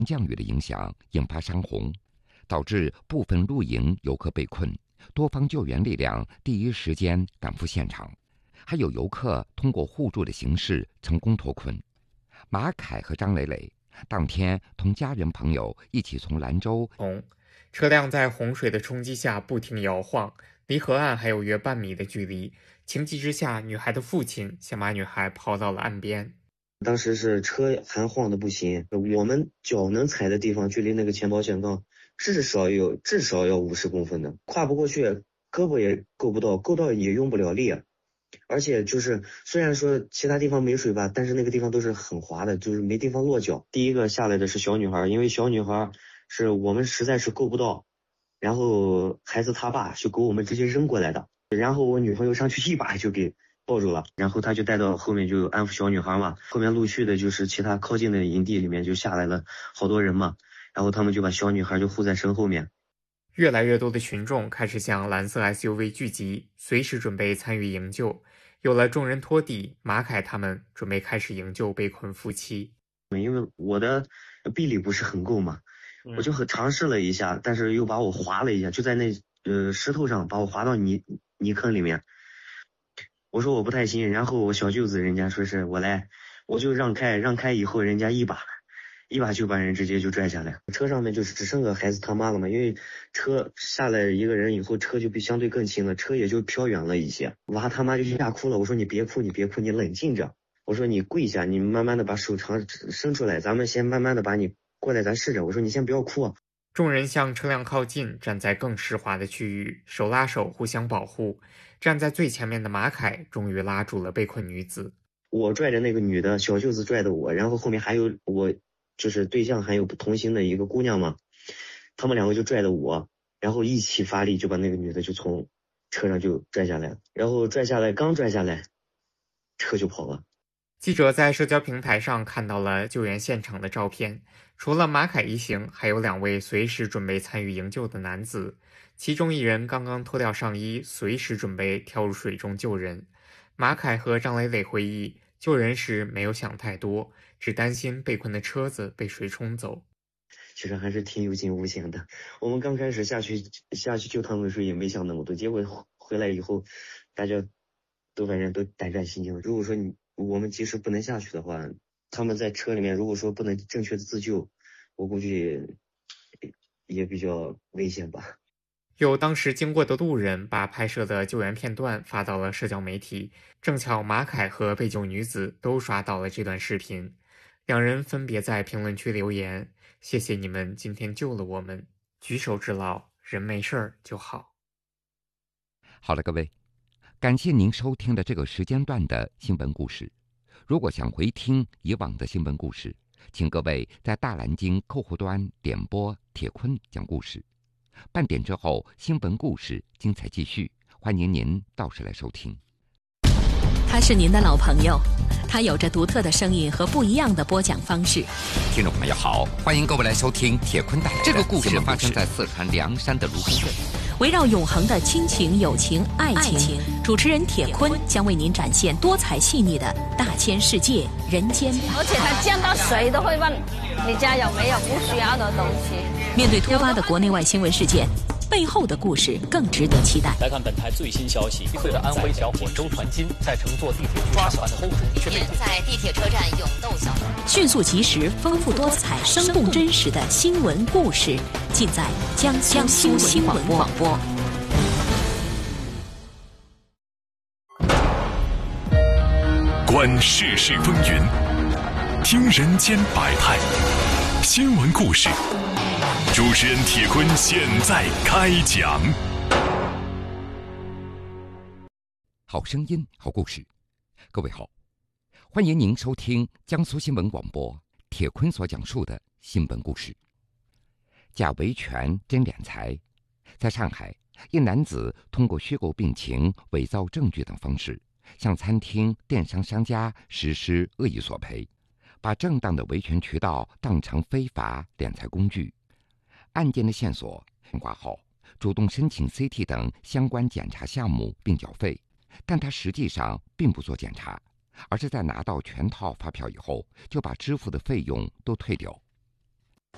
降雨的影响引发山洪，导致部分露营游客被困，多方救援力量第一时间赶赴现场，还有游客通过互助的形式成功脱困。马凯和张磊磊当天同家人朋友一起从兰州车辆在洪水的冲击下不停摇晃，离河岸还有约半米的距离。情急之下，女孩的父亲想把女孩抛到了岸边。 当时是车还晃的不行，我们脚能踩的地方距离那个前保险杠至少要50公分的，跨不过去，胳膊也够不到，够到也用不了力。而且就是虽然说其他地方没水吧，但是那个地方都是很滑的，就是没地方落脚。第一个下来的是小女孩，因为小女孩是我们实在是够不到，然后孩子他爸就给我们直接扔过来的，然后我女朋友上去一把就给抱住了，然后他就带到后面就安抚小女孩嘛。后面陆续的就是其他靠近的营地里面就下来了好多人嘛，然后他们就把小女孩就护在身后面。 越来越多的群众开始向蓝色 SUV 聚集，随时准备参与营救。有了众人拖地，马凯他们准备开始营救被困夫妻。 因为我的臂力不是很够嘛，我就尝试了一下，但是又把我划了一下，就在那石头上把我划到泥坑里面。我说我不太行，然后我小舅子人家说是我来，我就让开以后，人家一把就把人直接就拽下来。车上面就是只剩个孩子他妈了嘛，因为车下来一个人以后，车就比相对更轻了，车也就飘远了一些。娃他妈就吓哭了，我说你别哭，你冷静着。我说你跪下，你慢慢的把手长伸出来，咱们先慢慢的把你过来，咱试着。我说你先不要哭。 众人向车辆靠近，站在更湿滑的区域，手拉手互相保护。站在最前面的马凯终于拉住了被困女子。 我拽着那个女的，小舅子拽的我，然后后面还有我就是对象还有同行的一个姑娘嘛，他们两个就拽着我，然后一起发力就把那个女的就从车上就拽下来，然后刚拽下来车就跑了。 记者在社交平台上看到了救援现场的照片，除了马凯一行，还有2位随时准备参与营救的男子，其中一人刚刚脱掉上衣，随时准备跳入水中救人。马凯和张磊磊回忆，救人时没有想太多，只担心被困的车子被水冲走。 其实还是挺有惊无险的，我们刚开始下去救他们的时候也没想那么多，结果回来以后大家都反正都胆战心惊。如果说我们即使不能下去的话，他们在车里面如果说不能正确的自救，我估计也比较危险吧。 有当时经过的路人把拍摄的救援片段发到了社交媒体，正巧马凯和被救女子都刷到了这段视频，两人分别在评论区留言：谢谢你们今天救了我们，举手之劳，人没事儿就好。 好了，各位，感谢您收听的这个时间段的新闻故事。如果想回听以往的新闻故事，请各位在大蓝鲸客户端点播铁坤讲故事。半点之后，新闻故事精彩继续，欢迎您到时来收听。 他是您的老朋友，他有着独特的声音和不一样的播讲方式。 听众朋友好，欢迎各位来收听铁坤带来的这个故事发生在四川凉山的芦根镇， 围绕永恒的亲情、友情、爱情，主持人铁坤将为您展现多彩细腻的大千世界、人间百态。 而且他见到谁都会问你家有没有不需要的东西。 面对突发的国内外新闻事件，背后的故事更值得期待。 来看本台最新消息：1岁的安徽小伙周传金在乘坐地铁去上班的途中却被在地铁车站勇斗小偷，迅速及时、丰富多彩、生动真实的新闻故事，尽在江苏新闻广播。 观世事风云，听人间百态，新闻故事。主持人铁坤现在开讲。 好声音，好故事。各位好，欢迎您收听江苏新闻广播铁坤所讲述的新闻故事。假维权真敛财。在上海，一男子通过虚构病情、伪造证据等方式，向餐厅、电商商家实施恶意索赔，把正当的维权渠道当成非法敛财工具。案件的线索挂号，主动申请 CT 等相关检查项目并缴费，但他实际上并不做检查，而是在拿到全套发票以后，就把支付的费用都退掉。